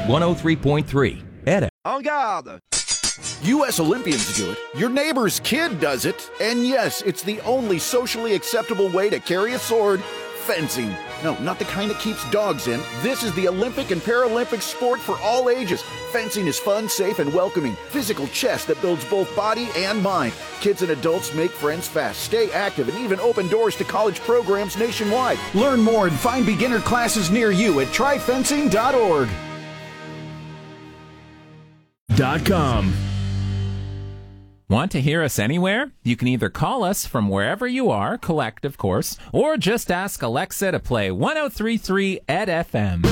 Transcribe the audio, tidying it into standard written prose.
103.3 Ed. En garde! U.S. Olympians do it. Your neighbor's kid does it. And yes, it's the only socially acceptable way to carry a sword. Fencing. No, not the kind that keeps dogs in. This is the Olympic and Paralympic sport for all ages. Fencing is fun, safe, and welcoming. Physical chess that builds both body and mind. Kids and adults make friends fast, stay active, and even open doors to college programs nationwide. Learn more and find beginner classes near you at tryfencing.org. .com. Want to hear us anywhere? You can either call us from wherever you are, collect of course, or just ask Alexa to play 103.3 Ed FM.